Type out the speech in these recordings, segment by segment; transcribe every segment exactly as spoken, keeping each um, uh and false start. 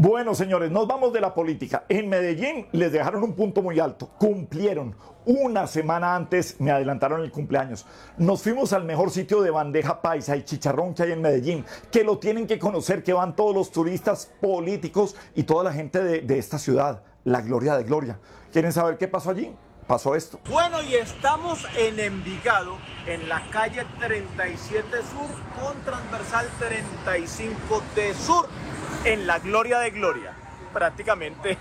Bueno, señores, nos vamos de la política. En Medellín les dejaron un punto muy alto. Cumplieron. Una semana antes me adelantaron el cumpleaños. Nos fuimos al mejor sitio de bandeja paisa y chicharrón que hay en Medellín, que lo tienen que conocer, que van todos los turistas, políticos y toda la gente de, de esta ciudad. La gloria de Gloria. ¿Quieren saber qué pasó allí? Pasó esto. Bueno, y estamos en Envigado, en la calle treinta y siete Sur con transversal treinta y cinco de Sur, en la Gloria de Gloria, prácticamente.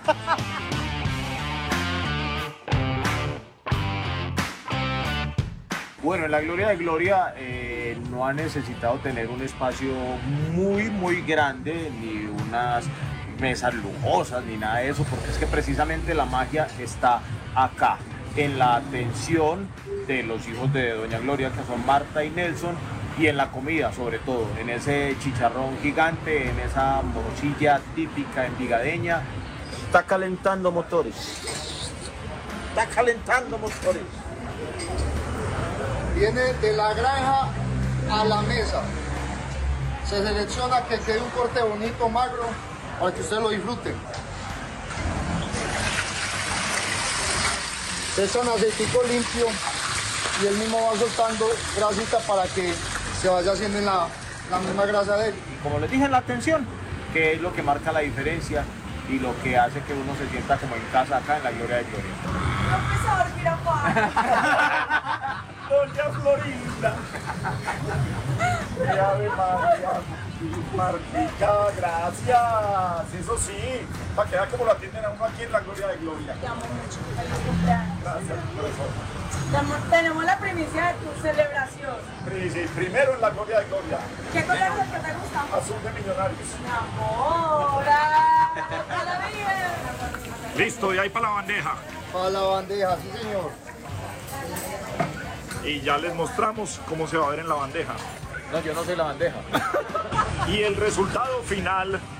Bueno, en la Gloria de Gloria eh, no ha necesitado tener un espacio muy, muy grande, ni unas mesas lujosas, ni nada de eso, porque es que precisamente la magia está acá, en la atención de los hijos de Doña Gloria, que son Marta y Nelson, y en la comida sobre todo, en ese chicharrón gigante, en esa morcilla típica envigadeña. Está calentando motores, está calentando motores. Viene de la granja a la mesa. Se selecciona que quede un corte bonito, magro, para que ustedes lo disfruten. Se echa un aceitico limpio y él mismo va soltando grasita para que se vaya haciendo en la, la misma grasa de él. Y como les dije, la atención, que es lo que marca la diferencia y lo que hace que uno se sienta como en casa acá en la Gloria de Gloria. No empezó a dormir a Doña Florinda. ¡Qué Ave María! Martica, gracias. Eso sí, para que vea cómo lo atienden a uno aquí en la Gloria de Gloria. Te amo mucho. Feliz cumpleaños. Gracias, corazón. Te amo- Tenemos la primicia de tu celebración. Sí, sí, primero en la Gloria de Gloria. ¿Qué color es el que te gusta? Azul de Millonarios. Mi amor. ¡Ah! ¡Para la vida! Listo, y ahí para la bandeja. Para la bandeja, sí señor. Y ya les mostramos cómo se va a ver en la bandeja. No, yo no soy la bandeja. Y el resultado final